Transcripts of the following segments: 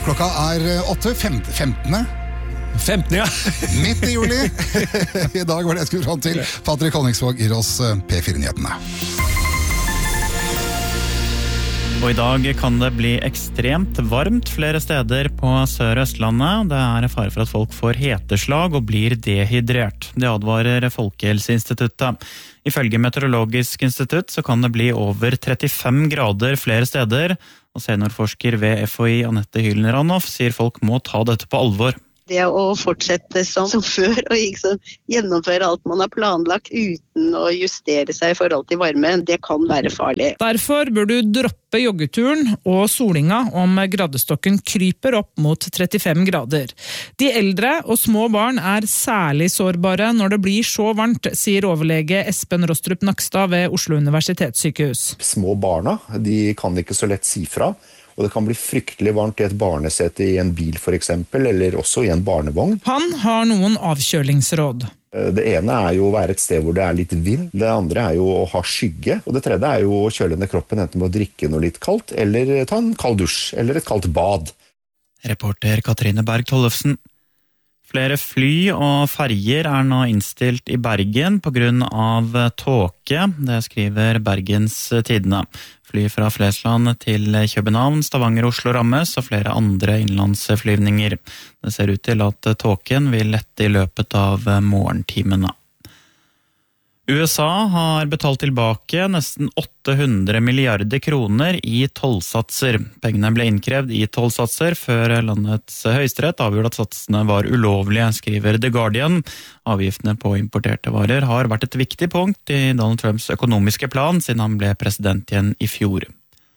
Klokka 8:15. 15, ja. Midt i juli. I dag var det jeg skulle fram til. Patrick Honningsvåg gir oss P4-nyhetene. Og i dag kan det bli ekstremt varmt flere steder på Sør- og Østlandet. Det er fare for at folk får heteslag og blir dehydrert. Det advarer Folkehelseinstituttet. Ifølge Meteorologisk institutt så kan det bli over 35 grader flere steder. Og seniorforsker ved FHI Anette Hylen-Ranoff sier folk må ta dette på alvor. Det å fortsette som før og ikke gjennomføre alt man har planlagt uten å justere seg i forhold til varme, det kan være farlig. Derfor bør du droppe joggeturen og solinga om gradestokken kryper opp mot 35 grader. De eldre og små barn er særlig sårbare når det blir så varmt, sier overlege Espen Rostrup Nakstad ved Oslo Universitetssykehus. Små barna, de kan ikke så lett si fra. Og det kan bli fryktelig varmt i et barnesete i en bil for eksempel, eller også i en barnevogn. Han har noen avkjølingsråd. Det ene er jo å være et sted hvor det er litt vind. Det andre er jo å ha skygge. Og det tredje er jo å kjøle ned kroppen enten med å drikke noe litt kaldt, eller ta en kald dusj, eller et kaldt bad. Reporter Katrine Berg Tollefsen. Flere fly og ferger er nå innstilt i Bergen på grunn av tåke. Det skriver Bergens Tidende. Fly fra Flesland til København, Stavanger, Oslo rammes, og flere andre innenlandsflyvninger. Det ser ut til at tåken vil lette i løpet av morgentimene. USA har betalt tilbake nesten 800 milliarder kroner i tollsatser. Pengene ble innkrevd i tollsatser før landets høyesterett avgjorde at satsene var ulovlige, skriver The Guardian. Avgiftene på importerte varer har vært et viktig punkt i Donald Trumps økonomiske plan siden han ble president igjen i fjor.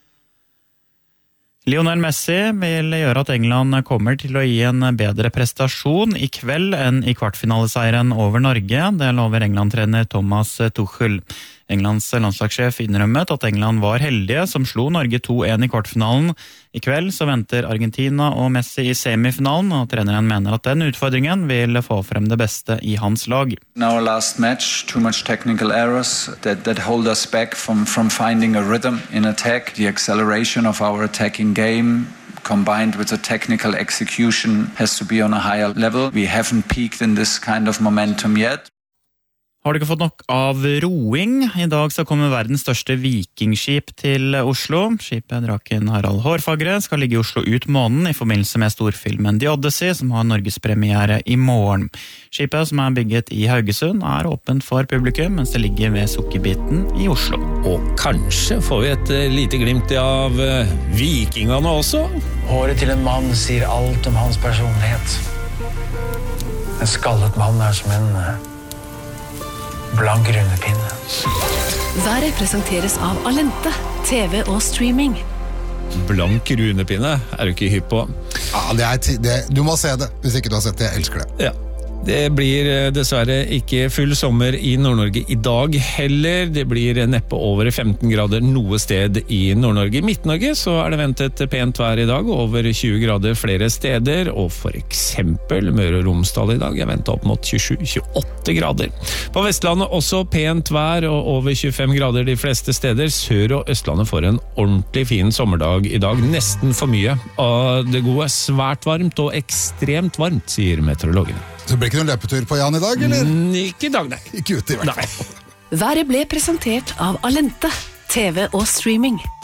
Lionel Messi vil gjøre at England kommer til å gi en bedre prestasjon i kveld enn i kvartfinaleseieren over Norge. Det lover England-trener Thomas Tuchel. Englands landslagssjef innrømmet at England var heldige som slo Norge 2-1 i kvartfinalen. I kveld så venter Argentina og Messi i semifinalen, og treneren mener at den utfordringen vil få frem det beste i hans lag. In our last match, too much technical errors that hold us back from finding a rhythm in attack. The acceleration of our attacking game combined with the technical execution has to be on a higher level. We haven't peaked in this kind of momentum yet. Har du ikke fått nok av roing? I dag så kommer verdens største vikingskip til Oslo. Skipet Draken Harald Hårfagre skal ligge i Oslo ut måneden i forbindelse med storfilmen The Odyssey, som har norgespremiere i morgen. Skipet, som er bygget i Haugesund, er åpent for publikum, mens det ligger ved Sukkerbiten i Oslo. Og kanskje får vi et lite glimt av vikingene også? Håret til en mann sier alt om hans personlighet. En skallet mann er som en blank runepinne. Været presenteres av Alente, TV og streaming. Blank runepinne er du ikke hypp på. Ja, du må se det, hvis ikke du har sett det. Jeg elsker det. Ja. Det blir dessverre ikke full sommer i Nord-Norge i dag heller. Det blir neppe over 15 grader noe sted i Nord-Norge. I Midt-Norge så er det ventet pent vær i dag, over 20 grader flere steder, og for eksempel Møre og Romsdal i dag er ventet opp mot 27-28 grader. På Vestlandet også pent vær og over 25 grader de fleste steder. Sør- og Østlandet får en ordentlig fin sommerdag i dag. Nesten for mye av det gode. Svært varmt og ekstremt varmt, sier meteorologene. Så det blir ikke noen løpetur på Jan i dag, eller? Ikke i dag, nei. Ikke ute i hvert fall. Været ble presentert av Alente, TV og streaming.